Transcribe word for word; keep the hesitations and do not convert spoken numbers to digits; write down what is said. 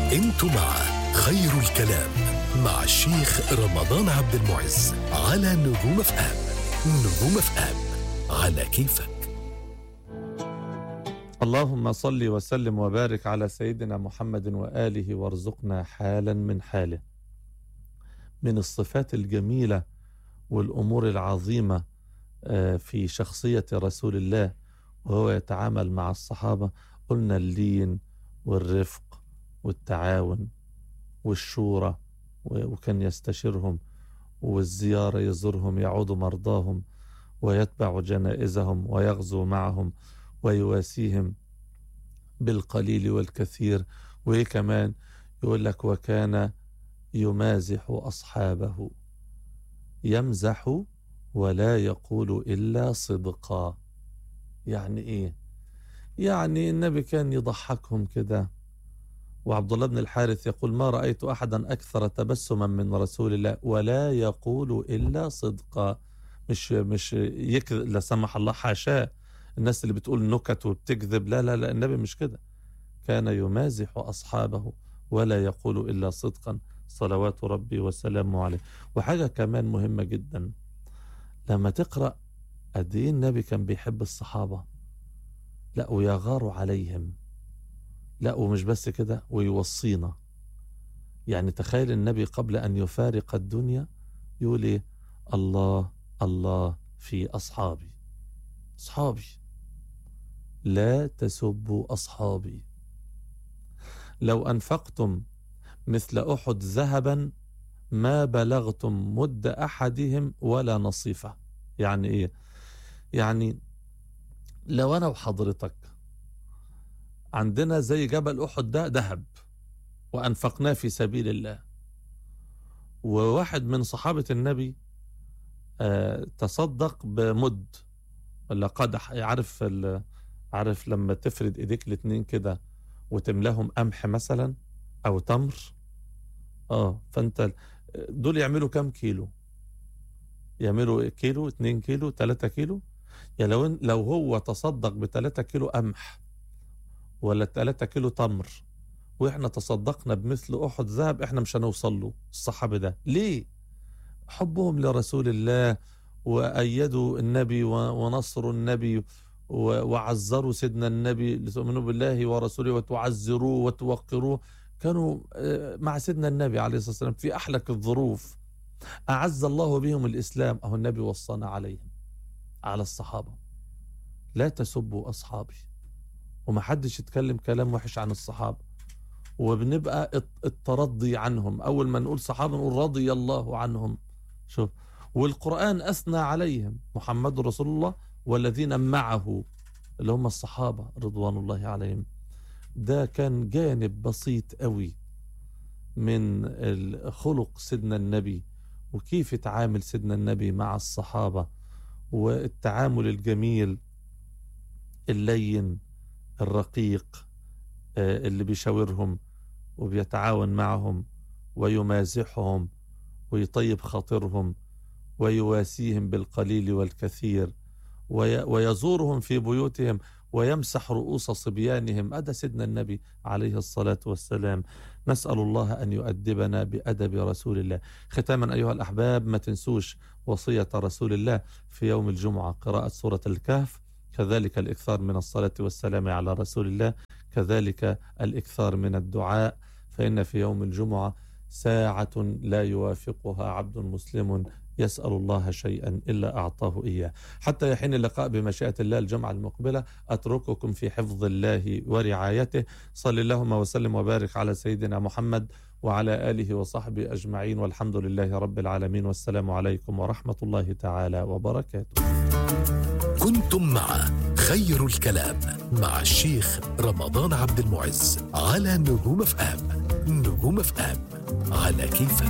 انتم مع خير الكلام مع الشيخ رمضان عبد المعز على نجوم اف ام. نجوم اف ام على كيفك. اللهم صل وسلم وبارك على سيدنا محمد وآله وارزقنا حالا من حاله. من الصفات الجميلة والأمور العظيمة في شخصية رسول الله وهو يتعامل مع الصحابة، قلنا اللين والرفق والتعاون والشورى، وكان يستشيرهم، والزيارة يزورهم، يعود مرضاهم، ويتبع جنائزهم، ويغزو معهم، ويواسيهم بالقليل والكثير. وكمان يقول لك وكان يمازح أصحابه، يمزح ولا يقول إلا صدقا. يعني إيه؟ يعني النبي كان يضحكهم كده. وعبد الله بن الحارث يقول ما رأيت أحدا أكثر تبسما من رسول الله ولا يقول إلا صدقا. مش مش يكذب، لا سمح الله، حاشاه الناس اللي بتقول نكت وبتكذب. لا لا لا، النبي مش كده. كان يمازح أصحابه ولا يقول إلا صدقا صلوات ربي وسلامه عليه. وحاجة كمان مهمة جدا، لما تقرأ قد إيه النبي كان بيحب الصحابة، لا ويغار عليهم، لا ومش بس كده، ويوصينا. يعني تخيل النبي قبل أن يفارق الدنيا يقول إيه؟ الله الله في أصحابي، أصحابي لا تسبوا أصحابي، لو أنفقتم مثل أحد ذهبا ما بلغتم مد أحدهم ولا نصيفة. يعني إيه؟ يعني لو أنا وحضرتك عندنا زي جبل أحد ده ذهب وأنفقناه في سبيل الله، وواحد من صحابة النبي آه تصدق بمد ولا قدح، عارف عارف لما تفرد ايديك الاتنين كده وتملاهم قمح مثلا او تمر، اه فانت دول يعملوا كام كيلو؟ يعملوا كيلو، اتنين كيلو، تلاتة كيلو. يعني لو لو هو تصدق بتلاتة كيلو قمح ولا تلاتة كيلو تمر واحنا تصدقنا بمثل احد ذهب، احنا مش هنوصل له الصحابة ده. ليه؟ حبهم لرسول الله، وأيدوا النبي ونصروا النبي وعزروا سيدنا النبي لتؤمنوا بالله ورسوله وتعزروه وتوقروه. كانوا مع سيدنا النبي عليه الصلاة والسلام في أحلك الظروف، أعز الله بهم الإسلام. أهو النبي وصانا عليهم، على الصحابة، لا تسبوا أصحابي. ومحدش يتكلم كلام وحش عن الصحابة، وبنبقى الترضي عنهم. أول ما نقول صحابة نقول رضي الله عنهم. شوف، والقرآن أثنى عليهم، محمد رسول الله والذين معه اللي هم الصحابة رضوان الله عليهم. ده كان جانب بسيط قوي من خلق سيدنا النبي، وكيف يتعامل سيدنا النبي مع الصحابة، والتعامل الجميل اللين الرقيق اللي بيشاورهم وبيتعاون معهم ويمازحهم ويطيب خاطرهم ويواسيهم بالقليل والكثير، ويزورهم في بيوتهم ويمسح رؤوس صبيانهم. هذا سيدنا النبي عليه الصلاة والسلام. نسأل الله أن يؤدبنا بأدب رسول الله. ختاما أيها الأحباب، ما تنسوش وصية رسول الله في يوم الجمعة، قراءة سورة الكهف، كذلك الإكثار من الصلاة والسلام على رسول الله، كذلك الإكثار من الدعاء، فإن في يوم الجمعة ساعة لا يوافقها عبد مسلم يسأل الله شيئا إلا أعطاه إياه. حتى يحين اللقاء بمشيئة الله الجمعة المقبلة، أترككم في حفظ الله ورعايته. صلى اللهم وسلم وبارك على سيدنا محمد وعلى آله وصحبه أجمعين، والحمد لله رب العالمين، والسلام عليكم ورحمة الله تعالى وبركاته. كنتم مع خير الكلام مع الشيخ رمضان عبد المعز على نجوم اف ام. نجوم اف ام على كيفك.